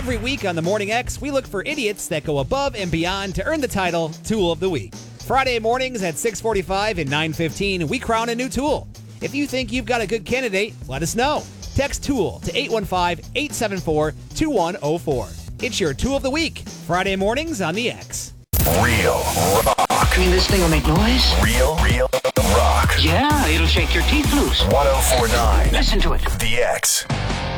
Every week on the Morning X, we look for idiots that go above and beyond to earn the title Tool of the Week. Friday mornings at 6:45 and 9:15, we crown a new tool. If you think you've got a good candidate, let us know. Text TOOL to 815-874-2104. It's your Tool of the Week, Friday mornings on the X. Real rock. I mean, this thing will make noise. Real rock. Yeah, it'll shake your teeth loose. 1049. Listen to it. The X.